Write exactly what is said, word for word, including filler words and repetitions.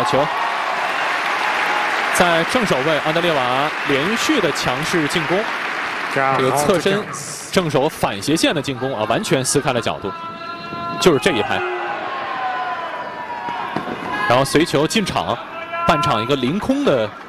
球，在正手位安德烈瓦连续的强势进攻，这个侧身正手反斜线的进攻啊，完全撕开了角度，就是这一拍。然后随球进场，半场一个凌空的